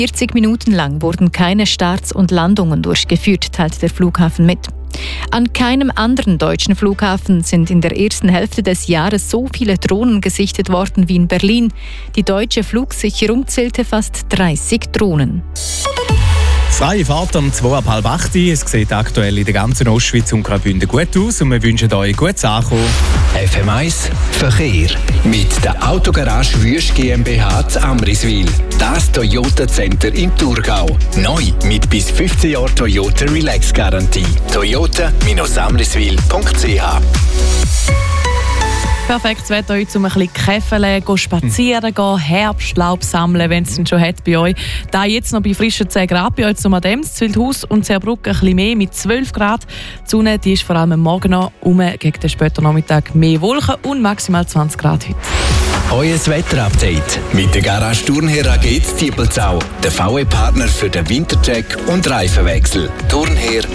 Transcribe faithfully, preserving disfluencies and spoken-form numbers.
vierzig Minuten lang wurden keine Starts und Landungen durchgeführt, teilt der Flughafen mit. An keinem anderen deutschen Flughafen sind in der ersten Hälfte des Jahres so viele Drohnen gesichtet worden wie in Berlin. Die deutsche Flugsicherung zählte fast dreißig Drohnen. Freie Fahrt um zwei ab halb acht. Es sieht aktuell in der ganzen Ostschweiz und Graubünden gut aus und wir wünschen euch gutes Ankommen. F M eins Verkehr mit der Autogarage Wüst GmbH zu Amriswil. Das Toyota Center im Thurgau. Neu mit bis fünfzehn Jahren Toyota Relax Garantie. Toyota Amriswil punkt c h. Perfektes Wetter heute, um ein bisschen käfeln, gehen spazieren gehen, Herbstlaub sammeln, wenn es denn schon hat bei euch. Da jetzt noch bei frischen zehn Grad bei euch zum Adems, Wildhaus und Saarbrücken ein bisschen mehr mit zwölf Grad. Die Sonne die ist vor allem am Morgen noch um, gegen den späten Nachmittag mehr Wolken und maximal zwanzig Grad heute. Euer Wetterupdate mit der Garage Turnher A G Diepelzau, der V E-Partner für den Wintercheck und Reifenwechsel. Turnher